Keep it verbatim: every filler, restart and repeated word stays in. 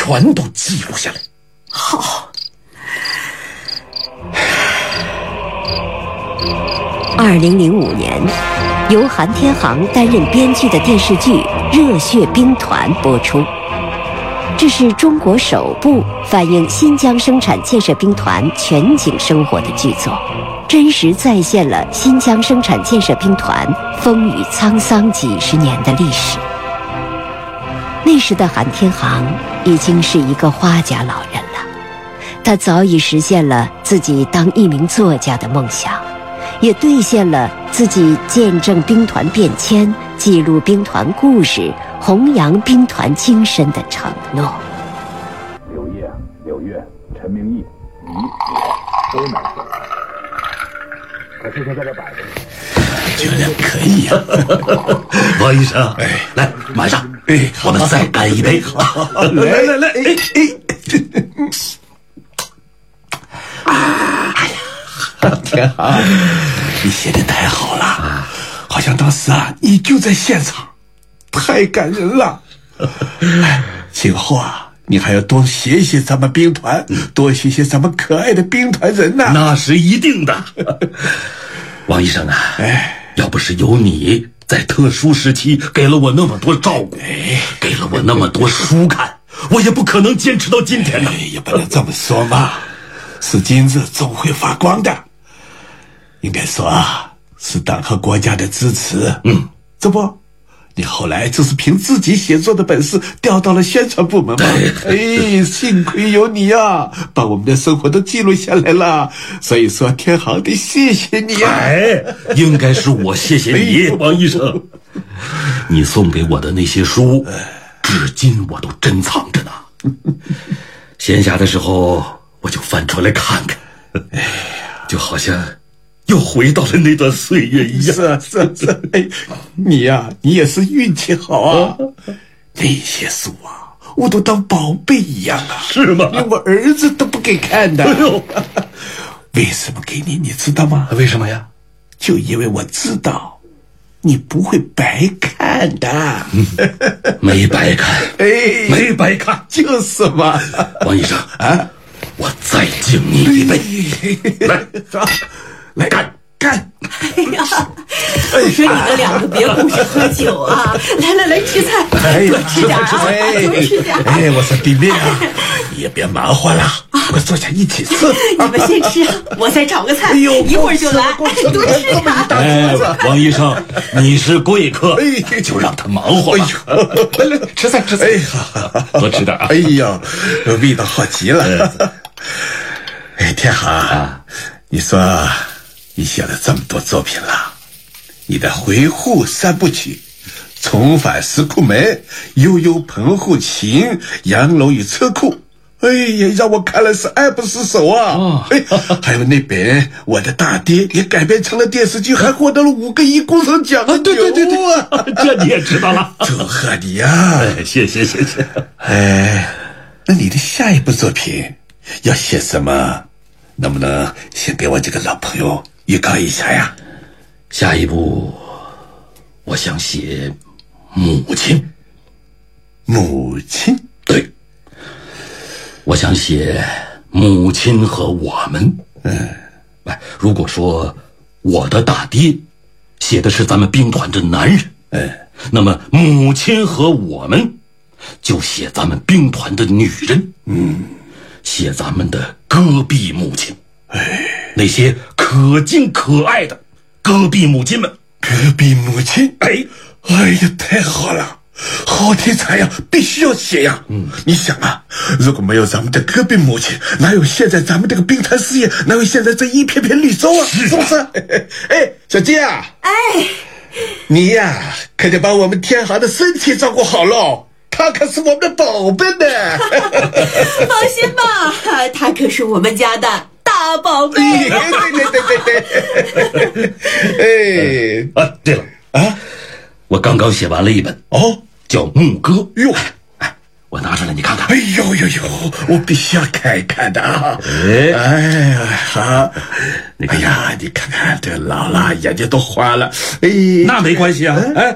全都记录下来。 好。二零零五年，由韩天航担任编剧的电视剧《热血兵团》播出。这是中国首部反映新疆生产建设兵团全景生活的剧作，真实再现了新疆生产建设兵团风雨沧桑几十年的历史。那时的韩天航已经是一个花甲老人了，他早已实现了自己当一名作家的梦想，也兑现了自己见证兵团变迁、记录兵团故事、弘扬兵团精神的承诺。 柳叶、柳月、陈明义、你都难说，可事情在这摆着呢。 觉得可以呀、啊， 王医生， 哎， 来马上， 哎， 我们再干一杯。 来来来，哎哎，哎呀，天航，你写的太好了，好像当时啊，你就在现场，太感人了。哎，今后啊，你还要多写一写咱们兵团，多写写咱们可爱的兵团人呐、啊。 那是一定的。王医生啊， 哎。 要不是有你在特殊时期给了我那么多照顾，给了我那么多书看，我也不可能坚持到今天的。 也不能这么说嘛，是金子总会发光的。应该说啊，是党和国家的支持。 嗯， 这不，你后来就是凭自己写作的本事调到了宣传部门嘛。哎，幸亏有你啊，把我们的生活都记录下来了。所以说，天航得谢谢你啊。 哎，应该是我谢谢你，王医生。你送给我的那些书，至今我都珍藏着呢。闲暇的时候，我就翻出来看看。哎呀，就好像又回到了那段岁月一样。 是啊，是啊，是啊。哎，你呀、啊，你也是运气好啊。那些书啊，我都当宝贝一样啊。 是吗？ 连我儿子都不给看的。 哎呦， 为什么给你？你知道吗？ 为什么呀？ 就因为我知道，你不会白看的。 嗯、没白看， 哎， 没白看， 就是嘛。 王医生啊， 我再敬你一杯，来， 来干干！ 哎呀，我说你们两个别顾着喝酒啊！来来来，吃菜， 哎多吃点啊，多吃点。 哎，我说弟妹啊，你也别忙活了，我坐下一起吃。 你们先吃，我再炒个菜，哎呦，一会儿就来。多吃点。 哎，王医生，你是贵客，就让他忙活吧。 来来，吃菜吃菜。哎呀， 多吃点啊！ 哎呀，味道好极了。哎，天航啊，你说你写了这么多作品了，你的《回沪三部曲》、《重返石库门》、《悠悠棚户情》、《洋楼与车库》，哎呀，让我看了是爱不释手啊！哦、哎，还有那本《我的大爹》也改编成了电视剧，还获得了五个一工程奖啊！ 对对对对，啊、这你也知道了， 祝贺你呀！ 哎，谢谢谢谢。 哎，那你的下一部作品要写什么？能不能先给我这个老朋友预告一下呀？ 下一步，我想写母亲。 母亲？ 对，我想写母亲和我们。嗯，哎，如果说我的大爹写的是咱们兵团的男人，嗯，那么母亲和我们就写咱们兵团的女人。嗯。写咱们的戈壁母亲，哎，那些可敬可爱的戈壁母亲们。 戈壁母亲，哎，哎呀，太好了，好题材呀，必须要写呀。嗯，你想啊，如果没有咱们的戈壁母亲，哪有现在咱们这个兵团事业，哪有现在这一片片绿洲啊？是, 是不是？哎，小杰啊， 哎， 你呀，可得把我们天航的身体照顾好喽。他可是我们的宝贝呢。 放心吧，他可是我们家的大宝贝。 对对对对对。 哎，啊，对了啊，我刚刚写完了一本哦，叫《牧歌》。哟，哎，我拿出来你看看。 哎呦呦呦，我必须要看一看的啊！哎哎呀，好，哎呀，你看看这老了，眼睛都花了。哎， 那没关系啊，哎。